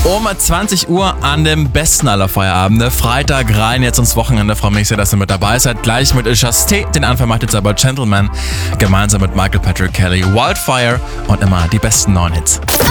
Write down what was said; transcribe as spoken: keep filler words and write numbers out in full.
Um zwanzig Uhr an dem besten aller Feierabende, Freitag rein, jetzt ins Wochenende. Freue mich sehr, dass ihr mit dabei seid. Gleich mit Justé, den Anfang macht jetzt aber Gentleman, gemeinsam mit Michael Patrick Kelly, Wildfire und immer die besten neuen Hits.